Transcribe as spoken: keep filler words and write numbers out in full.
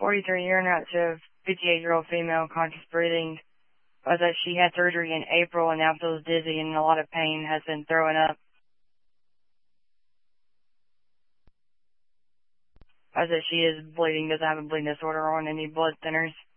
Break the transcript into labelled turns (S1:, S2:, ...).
S1: forty-three-year inactive, fifty-eight-year-old female, conscious breathing. Was that she had surgery in April and now feels dizzy and in a lot of pain, has been throwing up. As that she is bleeding, doesn't have a bleeding disorder or on any blood thinners.